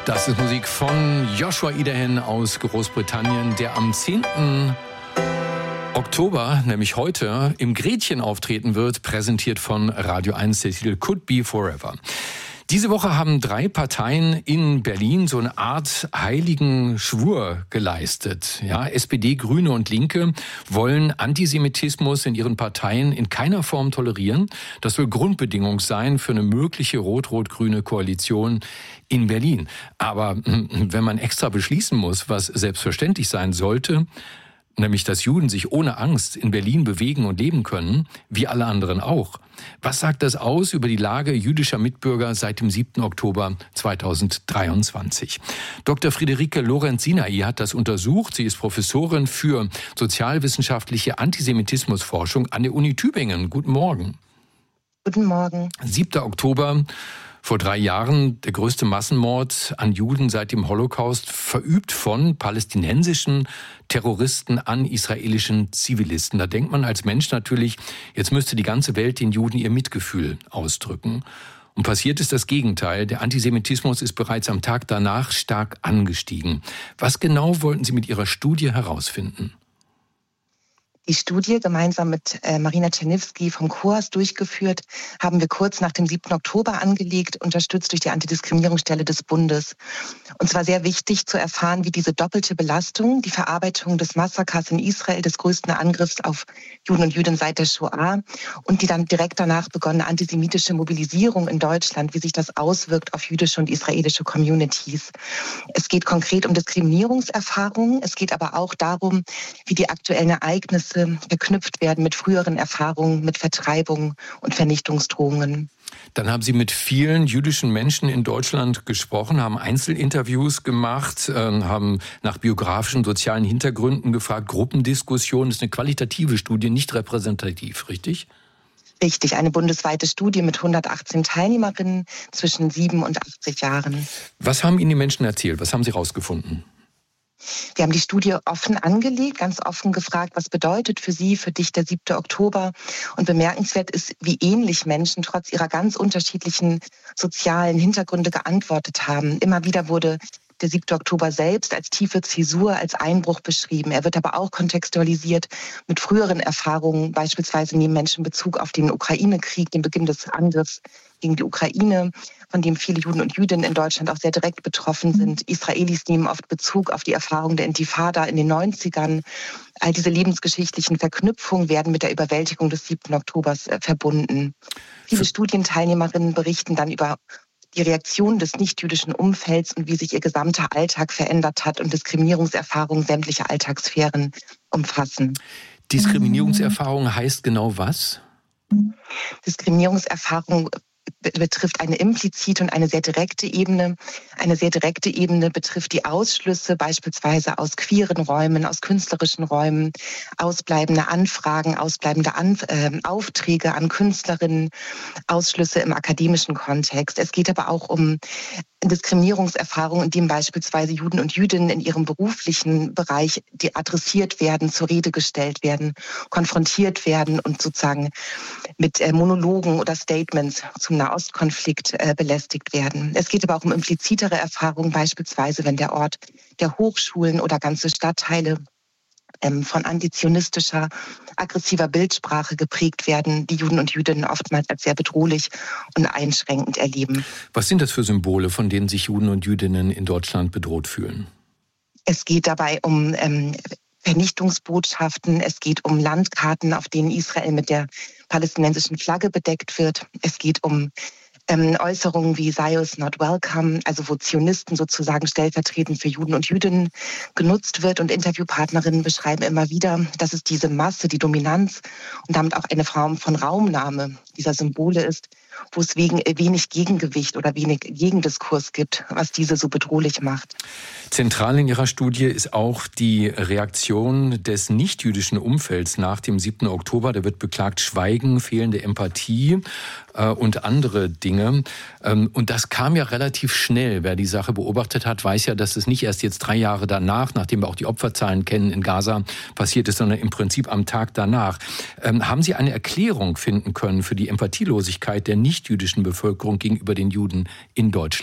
Das ist Musik von Joshua Idahen aus Großbritannien, der am 10. Oktober, nämlich heute, im Gretchen auftreten wird, präsentiert von Radio 1, der Titel Could Be Forever. Diese Woche haben 3 Parteien in Berlin so eine Art heiligen Schwur geleistet. Ja, SPD, Grüne und Linke wollen Antisemitismus in ihren Parteien in keiner Form tolerieren. Das soll Grundbedingung sein für eine mögliche rot-rot-grüne Koalition in Berlin. Aber wenn man extra beschließen muss, was selbstverständlich sein sollte, nämlich dass Juden sich ohne Angst in Berlin bewegen und leben können, wie alle anderen auch. Was sagt das aus über die Lage jüdischer Mitbürger seit dem 7. Oktober 2023? Dr. Friederike Lorenz-Sinai hat das untersucht. Sie ist Professorin für sozialwissenschaftliche Antisemitismusforschung an der Uni Tübingen. Guten Morgen. Guten Morgen. 7. Oktober. Vor 3 Jahren der größte Massenmord an Juden seit dem Holocaust, verübt von palästinensischen Terroristen an israelischen Zivilisten. Da denkt man als Mensch natürlich, jetzt müsste die ganze Welt den Juden ihr Mitgefühl ausdrücken. Und passiert ist das Gegenteil. Der Antisemitismus ist bereits am Tag danach stark angestiegen. Was genau wollten Sie mit Ihrer Studie herausfinden? Die Studie, gemeinsam mit Marina Czerniewski vom KOAS durchgeführt, haben wir kurz nach dem 7. Oktober angelegt, unterstützt durch die Antidiskriminierungsstelle des Bundes. Und zwar sehr wichtig zu erfahren, wie diese doppelte Belastung, die Verarbeitung des Massakers in Israel, des größten Angriffs auf Juden und Jüdinnen seit der Shoah und die dann direkt danach begonnene antisemitische Mobilisierung in Deutschland, wie sich das auswirkt auf jüdische und israelische Communities. Es geht konkret um Diskriminierungserfahrungen, es geht aber auch darum, wie die aktuellen Ereignisse verknüpft werden mit früheren Erfahrungen, mit Vertreibung und Vernichtungsdrohungen. Dann haben Sie mit vielen jüdischen Menschen in Deutschland gesprochen, haben Einzelinterviews gemacht, haben nach biografischen, sozialen Hintergründen gefragt, Gruppendiskussionen. Das ist eine qualitative Studie, nicht repräsentativ, richtig? Richtig, eine bundesweite Studie mit 118 Teilnehmerinnen zwischen 7 und 80 Jahren. Was haben Ihnen die Menschen erzählt? Was haben Sie herausgefunden? Wir haben die Studie offen angelegt, ganz offen gefragt, was bedeutet für Sie, für dich der 7. Oktober? Und bemerkenswert ist, wie ähnlich Menschen trotz ihrer ganz unterschiedlichen sozialen Hintergründe geantwortet haben. Immer wieder wurde der 7. Oktober selbst als tiefe Zäsur, als Einbruch beschrieben. Er wird aber auch kontextualisiert mit früheren Erfahrungen. Beispielsweise nehmen Menschen Bezug auf den Ukraine-Krieg, den Beginn des Angriffs gegen die Ukraine, von dem viele Juden und Jüdinnen in Deutschland auch sehr direkt betroffen sind. Israelis nehmen oft Bezug auf die Erfahrung der Intifada in den 90ern. All diese lebensgeschichtlichen Verknüpfungen werden mit der Überwältigung des 7. Oktobers verbunden. Viele Studienteilnehmerinnen berichten dann über die Reaktion des nichtjüdischen Umfelds und wie sich ihr gesamter Alltag verändert hat und Diskriminierungserfahrungen sämtliche Alltagssphären umfassen. Diskriminierungserfahrung heißt genau was? Diskriminierungserfahrung betrifft eine implizite und eine sehr direkte Ebene. Eine sehr direkte Ebene betrifft die Ausschlüsse beispielsweise aus queeren Räumen, aus künstlerischen Räumen, ausbleibende Anfragen, ausbleibende Aufträge an Künstlerinnen, Ausschlüsse im akademischen Kontext. Es geht aber auch um Diskriminierungserfahrungen, in denen beispielsweise Juden und Jüdinnen in ihrem beruflichen Bereich die adressiert werden, zur Rede gestellt werden, konfrontiert werden und sozusagen mit Monologen oder Statements zum Nahostkonflikt belästigt werden. Es geht aber auch um implizitere Erfahrungen, beispielsweise wenn der Ort der Hochschulen oder ganze Stadtteile von antizionistischer, aggressiver Bildsprache geprägt werden, die Juden und Jüdinnen oftmals als sehr bedrohlich und einschränkend erleben. Was sind das für Symbole, von denen sich Juden und Jüdinnen in Deutschland bedroht fühlen? Es geht dabei um Vernichtungsbotschaften, es geht um Landkarten, auf denen Israel mit der palästinensischen Flagge bedeckt wird. Es geht um Äußerungen wie Zion's not welcome, also wo Zionisten sozusagen stellvertretend für Juden und Jüdinnen genutzt wird. Und Interviewpartnerinnen beschreiben immer wieder, dass es diese Masse, die Dominanz und damit auch eine Form von Raumnahme dieser Symbole ist, wo es wenig Gegengewicht oder wenig Gegendiskurs gibt, was diese so bedrohlich macht. Zentral in Ihrer Studie ist auch die Reaktion des nichtjüdischen Umfelds nach dem 7. Oktober. Da wird beklagt Schweigen, fehlende Empathie und andere Dinge. Und das kam ja relativ schnell. Wer die Sache beobachtet hat, weiß ja, dass es nicht erst jetzt 3 Jahre danach, nachdem wir auch die Opferzahlen kennen in Gaza, passiert ist, sondern im Prinzip am Tag danach. Haben Sie eine Erklärung finden können für die Empathielosigkeit der nichtjüdischen Bevölkerung gegenüber den Juden in Deutschland?